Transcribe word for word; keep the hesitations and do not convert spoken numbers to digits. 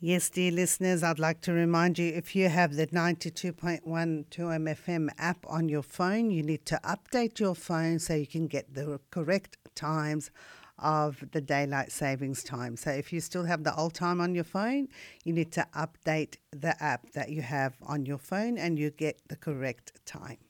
Yes, dear listeners, I'd like to remind you if you have the ninety-two point one two M F M app on your phone, you need to update your phone so you can get the correct times of the daylight savings time. So if you still have the old time on your phone, you need to update the app that you have on your phone and you get the correct time.